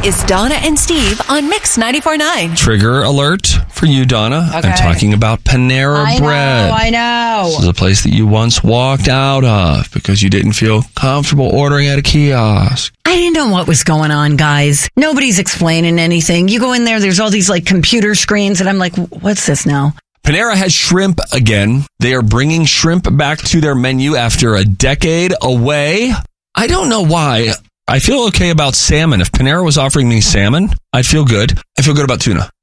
is Donna and Steve on Mix 94.9. Trigger alert for you, Donna. Okay. I'm talking about Panera Bread. I know. This is a place that you once walked out of because you didn't feel comfortable ordering at a kiosk. I didn't know what was going on, guys. Nobody's explaining anything. You go in there's all these like computer screens, and I'm like, what's this now? Panera has shrimp again. They are bringing shrimp back to their menu after a decade away. I don't know why. I feel okay about salmon. If Panera was offering me salmon, I'd feel good. I feel good about tuna.